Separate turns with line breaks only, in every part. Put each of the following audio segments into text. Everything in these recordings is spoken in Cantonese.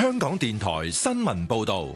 香港電台新聞報道。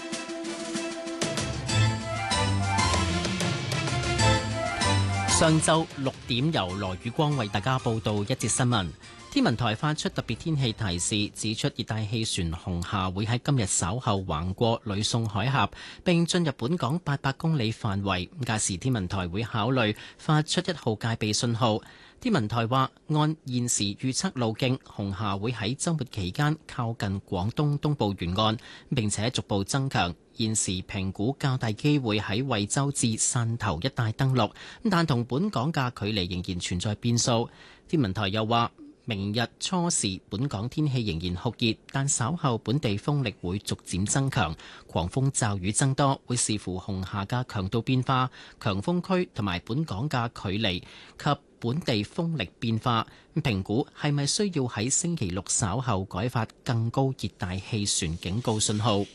上晝6點，由羅宇光為大家報道一節新聞。天文台發出特別天氣提示，指出熱帶氣旋紅霞會喺今日稍後橫過呂宋海峽，並進入本港800公里範圍。屆時天文台會考慮發出1號戒備信號。天文台話，按現時預測路徑，紅霞會喺週末期間靠近廣東東部沿岸，並且逐步增強。現時評估較大機會喺惠州至汕頭一帶登陸，但同本港嘅距離仍然存在變數。天文台又話，明日初時本港天氣仍然酷熱，但稍後本地風力會逐漸增強，狂風驟雨增多，會視乎紅霞嘅強度變化、強風區同埋本港嘅距離及本地風力變化，評估係咪需要喺星期六稍後改發更高熱帶氣旋警告信號。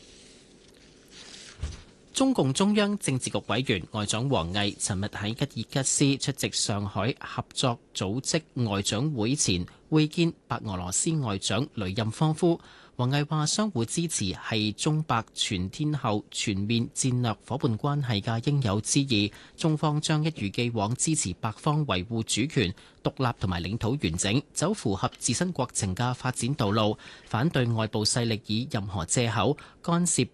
中共中央政治局委員外長王毅尋日喺吉爾吉斯出席上海合作組織外長會前會見白俄羅斯外長雷任科夫。王毅話，相互支持係中白全天候全面戰略夥伴關係嘅應有之義，中方將一如既往支持白方維護主權、獨立同埋領土完整，走符合自身國情嘅發展道路，反對外部勢力以任何藉口干涉